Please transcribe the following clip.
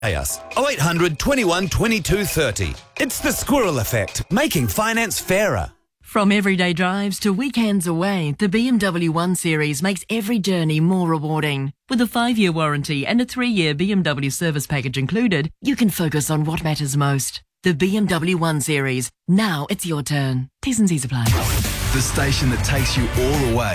us 0800 21 22 30. It's the squirrel effect, making finance fairer. From everyday drives to weekends away, the BMW 1 Series makes every journey more rewarding. With a 5-year warranty and a 3-year BMW service package included, you can focus on what matters most. The BMW 1 Series. Now it's your turn. T's and C's apply. The station that takes you all the way.